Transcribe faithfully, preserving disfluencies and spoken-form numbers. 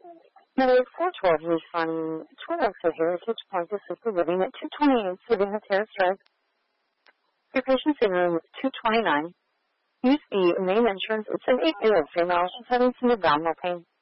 Number four twelve, you're responding Twin Oaks of Heritage Point Assisted Living at two twenty-eight Savannah Terrace Drive. Your patient's in room two twenty-nine. Use the main entrance. It's an eight-year-old female. She's having some abdominal pain.